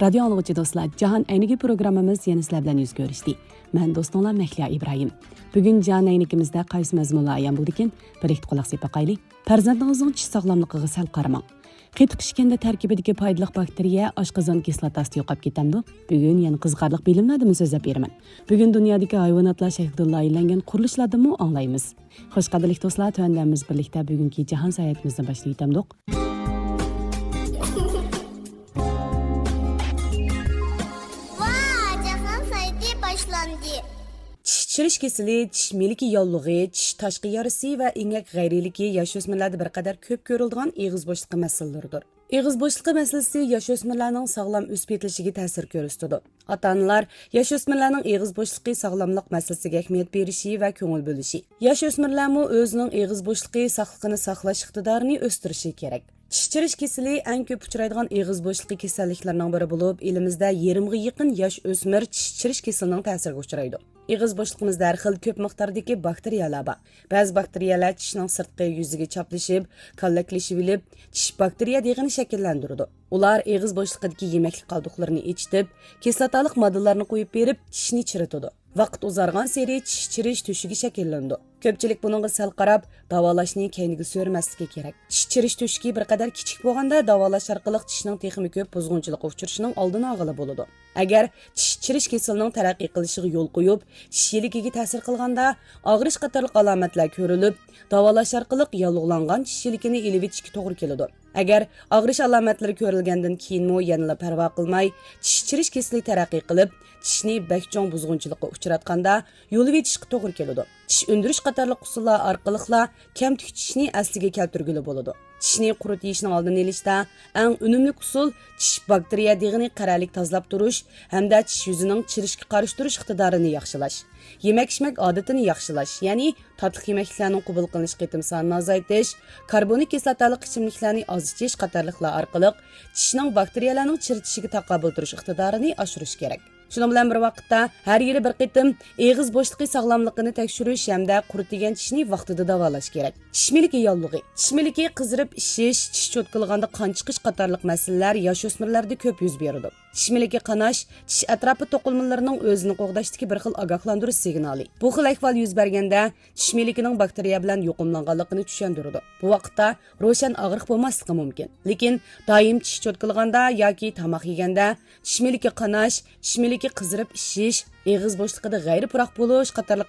Radio anlıqçı dostlar, Cahan Əyniki programımız yeni sizlər bilan yüz görüşdü. Mən dostunlar Məhliya İbrahim. Bugün Cahan Əynikimizdə qaysı məzmunlar ayan buldikin, birlikdə qulaq sepaqaylı. Farzandinizning tish sog'lomligiga sal qaramang. Qetiq pishganda tarkibidagi foydali bakteriya oshqozon kislotasini yo'qab ketamdi. Bugun yana qiziqarli bilimlardan so'zlab beraman. Bugun dunyodagi hayvonotlar shaklida loyihalangan qurilishlarni anglaymiz. Xush qadrli do'stlar, tövəndəmiz birlikdə bugungi Cahan sayətimizni başlayıtamdiq. Tish kesili, tish miliki yolluğu, tish tashqi yarisi va ingak g'ayriligi yosh o'smirlarda bir qadar ko'p ko'riladigan eg'iz bo'shliqi masalalaridir. Eg'iz bo'shliqi masalasi yosh o'smirlarning sog'lom o'sib yetilishiga ta'sir ko'rsatadi. Ota-onalar yosh o'smirlarning eg'iz bo'shliqi sog'lomlik masalasiga ahamiyat berishi va ko'ngil bo'lishi. Yosh o'smirlarmi o'zining eg'iz bo'shliqi sog'lig'ini saqlash iqtidorini o'stirishi kerak. Tish chirish kesili eng ko'p uchraydigan eg'iz bo'shliqi kasalliklarining biri bo'lib, elimizda 20 ga yaqin yosh o'smir tish chirish kasalining ta'siriga uchraydi. Eg'iz bo'shliqimizda har xil ko'p miqdordagi bakteriyalar bor. Ba'zi bakteriyalar tishning sirtqi yuziga chaplashib, kallaklashib olib, tish bakteriya deg'ini shakllantiradi. Ular eg'iz bo'shliqidagi yemeklik qoldiqlarini ichitib, kislotalik moddalarni qo'yib berib, tishni chiritadi. Vaqt uzargan seri tish chirish tushiga shakllandi. Ko'pchilik buningga sal qarab, davolashni keyinga so'rmasligi kerak. Tish chirish tushigi bir qadar kichik bo'lganda davolash orqali tishning texmi ko'p buzg'unchilikqa uchrashining oldini olg'ili bo'ladi. Agar tish chirish kasalining taraqqiy qilishiga yo'l qo'yib, tish yiligiga ta'sir qilganda og'rish qatorli alomatlar ko'rilib, davolash orqali yallig'langan tish yiligini ilib etishga to'g'ri keladi. Agar og'rish alomatlari ko'rilgandan keyinmi yanada parvo qilmay, tish chirish kasali taraqqiy qilib, tishni bakchong buzg'unchilikqa uchratganda yo'lib etishga to'g'ri keladi. Tish undirish qatorli usullar orqali kam tishni asliga keltirgili bo'ladi. Tishni quritishning oldini olishda eng unumli usul tish bakteriya deg'ini qaralik tozalab turish hamda tish yuzining chirishga qarshi turish iqtidorini yaxshilash. Yemek-ichmak odatini yaxshilash, ya'ni tatli yemeklarning qabul qilinish qitim sonini azaytish, karbonik kislotali ichimliklarni oz ichish qatorliqlar orqali tishning bakteriyalarning chiritishiga taqobil turish iqtidorini oshirish kerak. Shunun bilan bir vaqtda har yili bir qitim eg'iz bo'shliqi sog'lomligini tekshirish hamda quritigan tishni vaqtida davolash kerak. Tish miliki yollug'i. Tish miliki qizirib ishish, tish cho'tkilganda qon chiqish qatorliq masalalar yosh o'smirlarda ko'p yuz beradi. Tish miliki qanash, tish atrofi to'qilmalarining o'zini qo'g'dashdagi bir xil ogohlantirish signali. Bu xil ahvol yuz berganda tish milikining bakteriya bilan yuqumlanganligini tushundiradi. Bu vaqtda ro'shan og'riq bo'lmasligi mumkin. Lekin doim tish cho'tkilganda yoki tomoq yeganda tish miliki qanash, tish miliki qizirib ishish, eg'iz bo'shliqida g'ayri puroq bo'lish qatorliq